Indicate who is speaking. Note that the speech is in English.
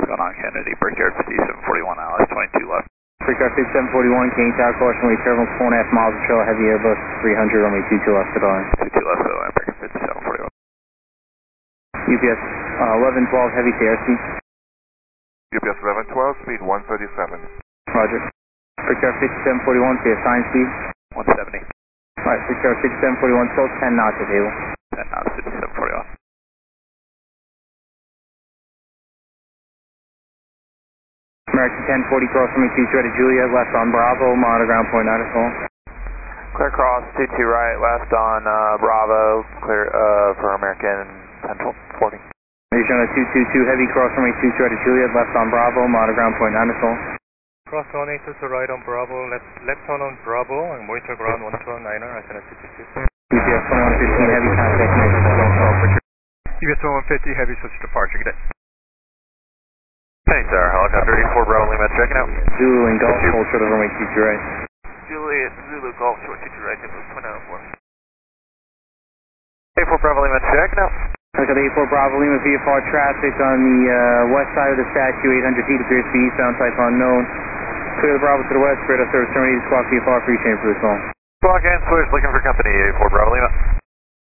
Speaker 1: going on Kennedy, Brickyard 5741 Alice, 22 left.
Speaker 2: Brickyard 5741, King Tower, caution rate travel 4.5 miles of trail, heavy Airbus 300, runway 22 left to the line.
Speaker 1: 22 left to the line, Brickyard 5741.
Speaker 2: UPS 1112, heavy CRC.
Speaker 3: UPS 1112, speed 137.
Speaker 2: Roger. Brickyard 5741, see assigned speed.
Speaker 1: 170.
Speaker 2: Alright, Brickyard 5741, still 10 knots at table.
Speaker 1: 10 knots, 5741.
Speaker 2: American 1040, cross from me, 2 to Juliet, left on Bravo, monitor ground point 9 at all.
Speaker 1: Clear cross, 22 right, left on Bravo, clear for American 1040.
Speaker 2: Region 222, heavy cross from me, 2 to Juliet, left on Bravo, monitor ground point 9 at all.
Speaker 4: Cross 182 to right on Bravo, left turn on Bravo, and monitor ground 129er, Antenna 222.
Speaker 2: UPS 2115, heavy contact,
Speaker 4: UPS 150, heavy switch departure, good day.
Speaker 1: Hey, sir, helicopter 84 Bravo Lima, checking out.
Speaker 2: Zulu and Golf, hold short of runway 22 right.
Speaker 1: Juliet, Zulu, Golf, short 22 right, tip of 2904. 84 Bravo Lima, checking out.
Speaker 2: Helicopter 84 Bravo Lima, VFR traffic on the west side of the statue, 800 feet, appears to be eastbound type unknown. Clear the Bravo to the west, spread up service, terminated, squawk VFR, free chain for this call.
Speaker 1: Squawk and switch, looking for company 84 Bravo Lima.